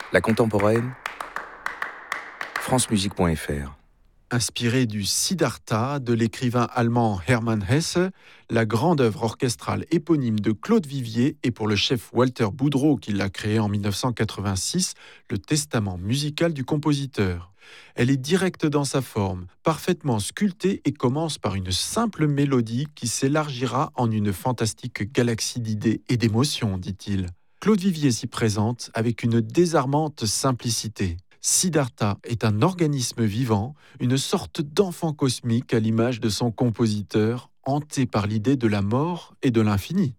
La contemporaine, francemusique.fr. Inspiré du Siddhartha de l'écrivain allemand Hermann Hesse, la grande œuvre orchestrale éponyme de Claude Vivier et pour le chef Walter Boudreau qui l'a créée en 1986, le testament musical du compositeur. Elle est directe dans sa forme, parfaitement sculptée et commence par une simple mélodie qui s'élargira en une fantastique galaxie d'idées et d'émotions, dit-il. Claude Vivier s'y présente avec une désarmante simplicité. Siddhartha est un organisme vivant, une sorte d'enfant cosmique à l'image de son compositeur, hanté par l'idée de la mort et de l'infini.